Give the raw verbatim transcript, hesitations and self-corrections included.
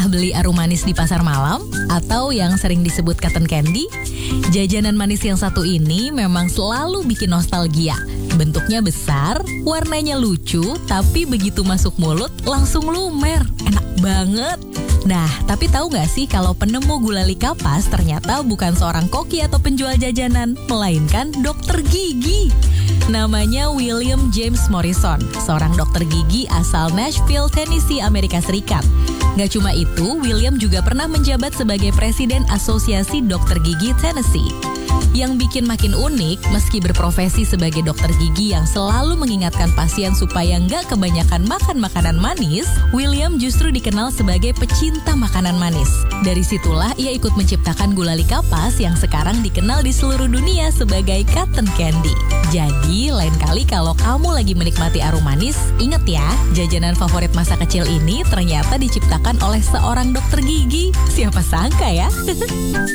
Pernah beli arum manis di pasar malam? Atau yang sering disebut cotton candy? Jajanan manis yang satu ini memang selalu bikin nostalgia. Bentuknya besar, warnanya lucu, tapi begitu masuk mulut langsung lumer. Enak banget. Nah, tapi tahu nggak sih kalau penemu gulali kapas ternyata bukan seorang koki atau penjual jajanan, melainkan dokter gigi. Namanya William James Morrison, seorang dokter gigi asal Nashville, Tennessee, Amerika Serikat. Gak cuma itu, William juga pernah menjabat sebagai Presiden Asosiasi Dokter Gigi Tennessee. Yang bikin makin unik, meski berprofesi sebagai dokter gigi yang selalu mengingatkan pasien supaya nggak kebanyakan makan makanan manis, William justru dikenal sebagai pecinta makanan manis. Dari situlah ia ikut menciptakan gulali kapas yang sekarang dikenal di seluruh dunia sebagai cotton candy. Jadi, lain kali kalau kamu lagi menikmati arum manis, ingat ya, jajanan favorit masa kecil ini ternyata diciptakan oleh seorang dokter gigi. Siapa sangka ya?